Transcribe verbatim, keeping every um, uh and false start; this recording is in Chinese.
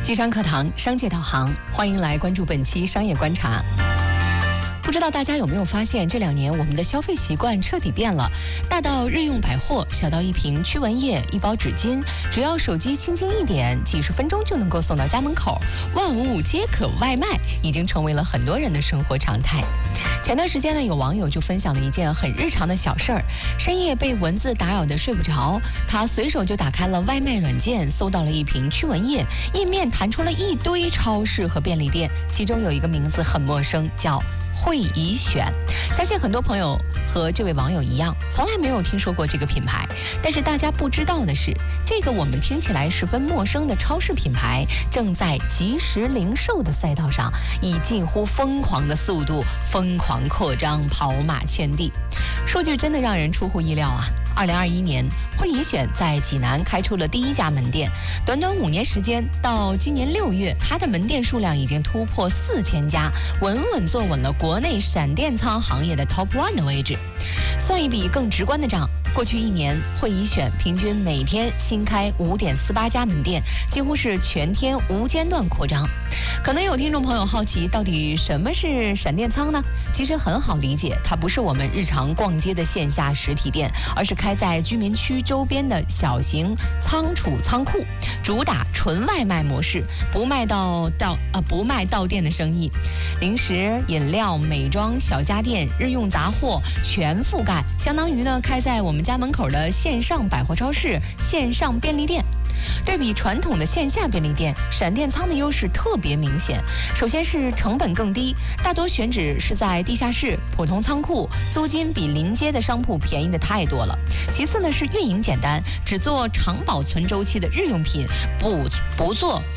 机商课堂，商界导航，欢迎来关注本期商业观察。不知道大家有没有发现，这两年我们的消费习惯彻底变了。大到日用百货，小到一瓶驱蚊液、一包纸巾，只要手机轻轻一点，几十分钟就能够送到家门口。万物皆可外卖，已经成为了很多人的生活常态。前段时间呢，有网友就分享了一件很日常的小事儿：深夜被蚊子打扰的睡不着，他随手就打开了外卖软件，搜到了一瓶驱蚊液，页面弹出了一堆超市和便利店，其中有一个名字很陌生，叫惠宜选。相信很多朋友和这位网友一样，从来没有听说过这个品牌。但是大家不知道的是，这个我们听起来十分陌生的超市品牌，正在即时零售的赛道上，以近乎疯狂的速度疯狂扩张，跑马圈地。数据真的让人出乎意料啊！二零二一年，惠宜选在济南开出了第一家门店，短短五年时间，到今年六月，它的门店数量已经突破四千家，稳稳坐稳了国内闪电仓行业的 top one 的位置。算一笔更直观的账，过去一年，惠宜选平均每天新开五点四八家门店，几乎是全天无间断扩张。可能有听众朋友好奇，到底什么是闪电仓呢？其实很好理解，它不是我们日常逛街的线下实体店，而是开在居民区周边的小型仓储仓库，主打纯外卖模式，不卖到到呃不卖到店的生意，零食、饮料、美妆、小家电、日用杂货全覆盖，相当于呢开在我们家门口的线上百货超市、线上便利店。对比传统的线下便利店，闪电仓的优势特别明显。首先是成本更低，大多选址是在地下室、普通仓库，租金比临街的商铺便宜的太多了。其次呢是运营简单，只做长保存周期的日用品，不不做